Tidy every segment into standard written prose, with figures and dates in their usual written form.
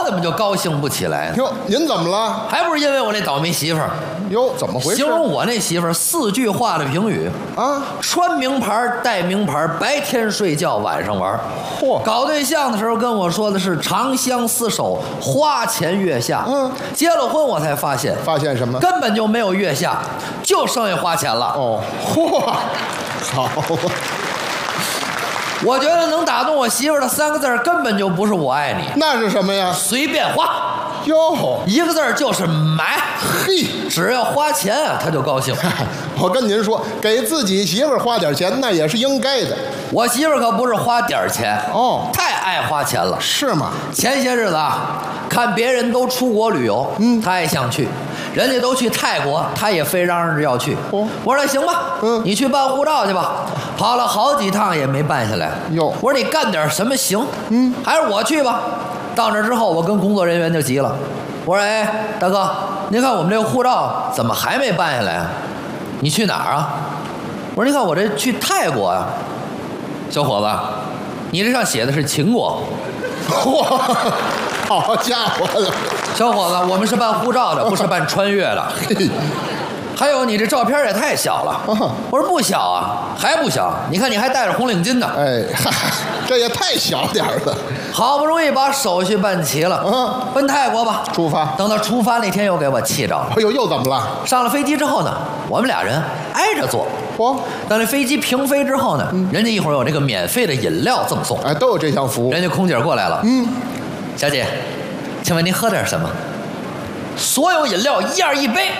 怎么就高兴不起来呢？ 哟，您怎么了？ 还不是因为我那倒霉媳妇儿。 哟，怎么回事？ 形容我那媳妇儿4句话的评语啊， 穿名牌戴名牌，白天睡觉晚上玩。 嚯， 搞对象的时候跟我说的是长相厮守，花前月下。结了婚我才发现什么？ 根本就没有月下，就剩下花钱了。 哦，嚯，好啊。 我觉得能打动我媳妇儿的3个字根本就不是我爱你， 那是什么呀？ 随便花。 哟 ，1个字就是买。 嘿， 只要花钱啊，她就高兴。 我跟您说，给自己媳妇儿花点钱，那也是应该的。 我媳妇儿可不是花点钱哦， 太爱花钱了。 是吗？ 前些日子啊，看别人都出国旅游，她也想去。人家都去泰国，她也非嚷嚷着要去。我说那行吧，你去办护照去吧。跑了好几趟也没办下来。 哟， 我说你干点什么行？还是我去吧。到那之后，我跟工作人员就急了，我说：“哎，大哥，您看我们这个护照怎么还没办下来啊？你去哪儿啊？”我说：“您看我这去泰国呀。”小伙子，你这上写的是秦国。 哇，好家伙的！ 小伙子，我们是办护照的，不是办穿越的。还有你这照片也太小了。我说不小啊，还不小。你看你还戴着红领巾呢。 哎，这也太小点了。 好不容易把手续办齐了，奔泰国吧， 出发。 等到出发那天又给我气着了。 哎呦，又怎么了？ 上了飞机之后呢，我们俩人挨着坐。等这飞机平飞之后呢，人家一会儿有这个免费的饮料赠送。 哎，都有这项服务。 人家空姐过来了，小姐，请问您喝点什么？所有饮料1样1杯。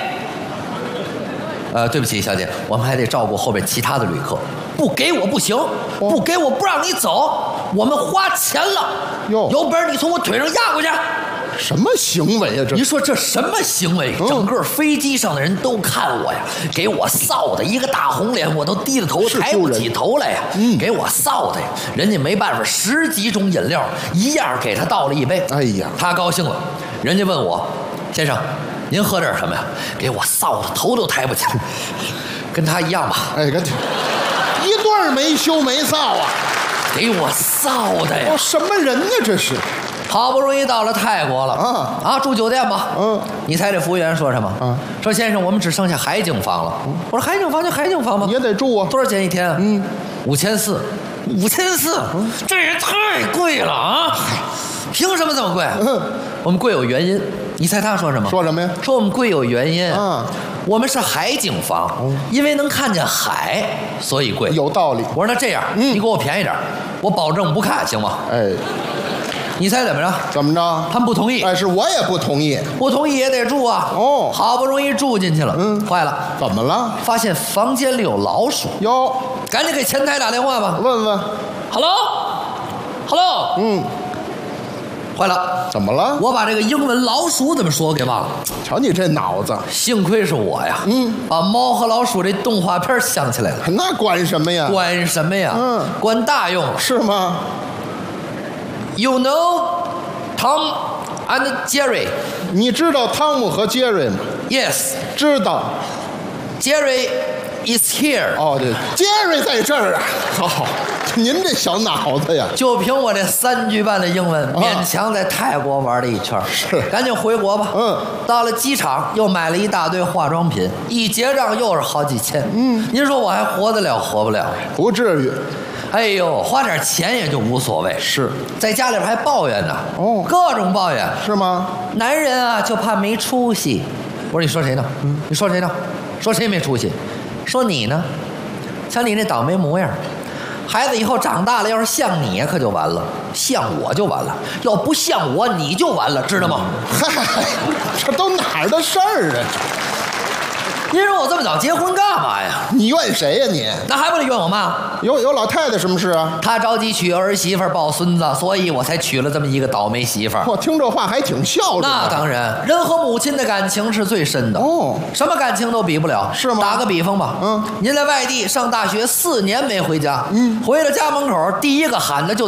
对不起，小姐，我们还得照顾后边其他的旅客，不给我不行，不给我不让你走，我们花钱了。有本事你从我腿上压过去。 什么行为呀？这你说这什么行为？整个飞机上的人都看我呀，给我臊的一个大红脸，我都低着头抬不起头来呀。给我臊的呀，人家没办法，10几种饮料1样给他倒了1杯。 哎呀， 他高兴了，人家问我，先生，您喝点什么呀？给我臊的头都抬不起来，跟他一样吧。 哎，跟一段没羞没臊啊， 给我臊的呀！ 什么人呢？这是。 好不容易到了泰国了住酒店吧。你猜这服务员说什么？说先生，我们只剩下海景房了。我说海景房就海景房吧， 你也得住啊。 多少钱一天？5400，这也太贵了啊！凭什么这么贵？我们贵有原因。你猜他说什么？ 说什么呀？ 说我们贵有原因我们是海景房，因为能看见海，所以贵。 有道理。 我说那这样，你给我便宜点，我保证不看，行吗？ 哎。 你猜怎么着？ 怎么着？ 他们不同意。 哎，是我也不同意。 不同意也得住啊。好不容易住进去了，坏了。 怎么了？ 发现房间里有老鼠。 哟， 赶紧给前台打电话吧， 问问。 Hello。坏了。 怎么了？ 我把这个英文老鼠怎么说给忘了。 瞧你这脑子。 幸亏是我呀。把猫和老鼠这动画片想起来了。 那管什么呀？ 管什么呀？管大用了。 是吗 ？You know Tom and Jerry？ 你知道汤姆和杰瑞吗 ？Yes， 知道。 Jerry is here。 哦，对，杰瑞在这儿啊。好，您这小脑子呀， 就凭我这3句半的英文，勉强在泰国玩了一圈。 是， 赶紧回国吧。到了机场又买了一大堆化妆品，一结账又是好几千。您说我还活得了活不了？ 不至于。 哎呦，花点钱也就无所谓。 是， 在家里边还抱怨呢。各种抱怨。 是吗？ 男人啊，就怕没出息。我说你说谁呢？你说谁呢？说谁没出息？说你呢？瞧你那倒霉模样，孩子以后长大了，要是像你可就完了，像我就完了，要不像我你就完了，知道吗？ 嗨，这都哪儿的事儿啊？ 您说我这么早结婚干嘛呀？ 你怨谁呀你？ 那还不得怨我妈？ 有老太太什么事啊？ 她着急娶儿媳妇抱孙子，所以我才娶了这么一个倒霉媳妇。 我听这话还挺孝顺。 那当然，人和母亲的感情是最深的。什么感情都比不了。 是吗？ 打个比方吧，您在外地上大学4年没回家，回到家门口第一个喊的就